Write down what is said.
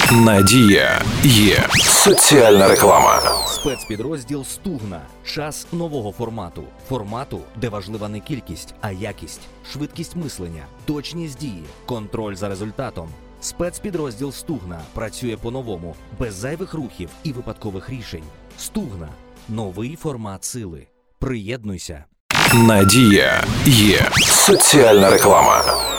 Надія є соціальна реклама. Спецпідрозділ «Стугна». Час нового формату. Формату, де важлива не кількість, а якість, швидкість мислення, точність дії, контроль за результатом. Спецпідрозділ «Стугна» працює по-новому, без зайвих рухів і випадкових рішень. «Стугна» – новий формат сили. Приєднуйся. Надія є соціальна реклама.